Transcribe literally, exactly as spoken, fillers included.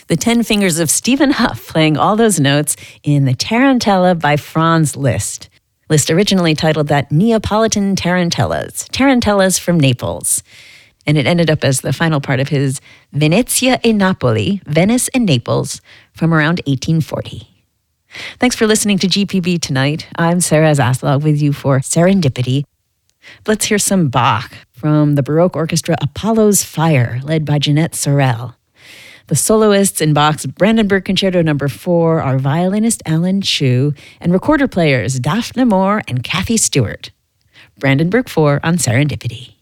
The Ten Fingers of Stephen Huff playing all those notes in the Tarantella by Franz Liszt. Liszt originally titled that Neapolitan Tarantellas, Tarantellas from Naples. And it ended up as the final part of his Venezia e Napoli, Venice and Naples, from around eighteen forty. Thanks for listening to G P B tonight. I'm Sarah Zaslog with you for Serendipity. Let's hear some Bach from the Baroque Orchestra Apollo's Fire, led by Jeanette Sorel. The soloists in Bach's Brandenburg Concerto number four are violinist Alan Chu and recorder players Daphne Moore and Kathy Stewart. Brandenburg four on Serendipity.